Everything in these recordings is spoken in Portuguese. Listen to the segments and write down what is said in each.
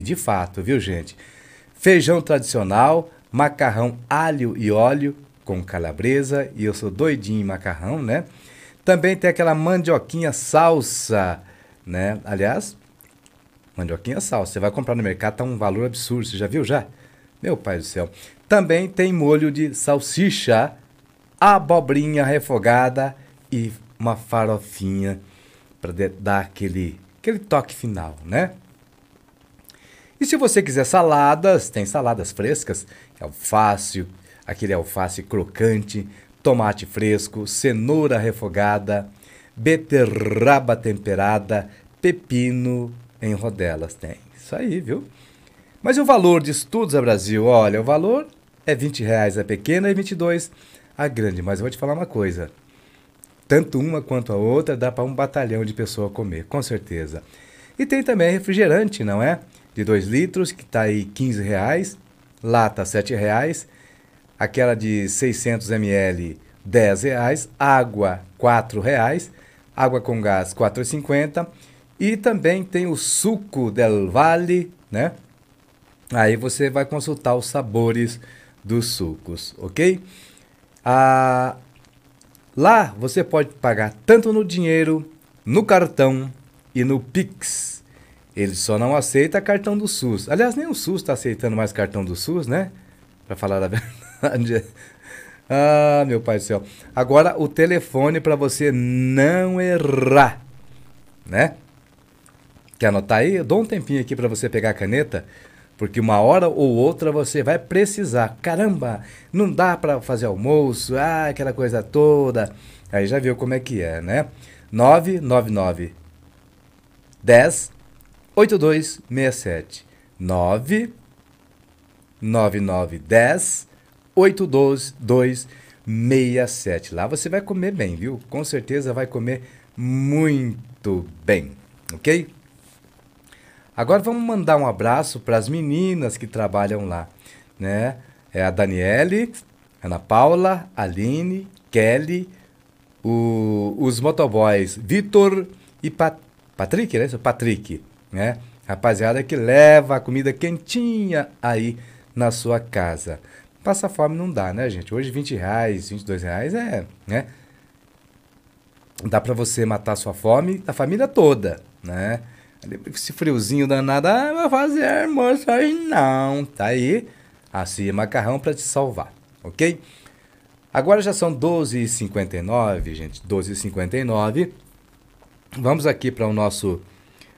De fato, viu, gente? Feijão tradicional, macarrão alho e óleo com calabresa, e eu sou doidinho em macarrão, né? Também tem aquela mandioquinha salsa, né? Aliás, mandioquinha salsa. Você vai comprar no mercado, tá um valor absurdo. Você já viu já? Meu pai do céu. Também tem molho de salsicha, abobrinha refogada e uma farofinha para dar aquele toque final, né? E se você quiser saladas, tem saladas frescas, alface, aquele alface crocante, tomate fresco, cenoura refogada, beterraba temperada, pepino em rodelas. Tem isso aí, viu? Mas e o valor disso tudo, Zé Brasil? Olha, o valor é R$ 20 a pequena e 22 a grande. Mas eu vou te falar uma coisa. Tanto uma quanto a outra dá para um batalhão de pessoa comer, com certeza. E tem também refrigerante, não é? De 2 litros, que está aí R$ 15. Lata, R$ 7. Aquela de 600 ml, R$ 10. Água, R$ 4. Água com gás, R$ 4,50. E também tem o suco del Valle, né? Aí você vai consultar os sabores dos sucos, ok? Lá você pode pagar tanto no dinheiro, no cartão e no Pix. Ele só não aceita cartão do SUS. Aliás, nem o SUS está aceitando mais cartão do SUS, né? Para falar a verdade. Ah, meu pai do céu. Agora o telefone para você não errar, né? Quer anotar aí? Eu dou um tempinho aqui para você pegar a caneta, porque uma hora ou outra você vai precisar. Caramba, não dá para fazer almoço, aquela coisa toda. Aí já viu como é que é, né? 999 10 8267. 999 10 8267. Lá você vai comer bem, viu? Com certeza vai comer muito bem, ok? Agora vamos mandar um abraço para as meninas que trabalham lá, né? É a Daniele, Ana Paula, Aline, Kelly, os motoboys Vitor e Patrick, né? Patrick, né? Rapaziada que leva a comida quentinha aí na sua casa. Passa fome não dá, né, gente? Hoje R$ 20, R$ 22 né? Dá para você matar sua fome da família toda, né? Esse friozinho danado, vai fazer almoço hoje não. Tá aí, assim, macarrão para te salvar, ok? Agora já são 12h59, gente, 12h59. Vamos aqui para o nosso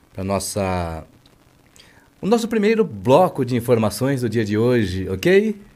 primeiro bloco de informações do dia de hoje, ok?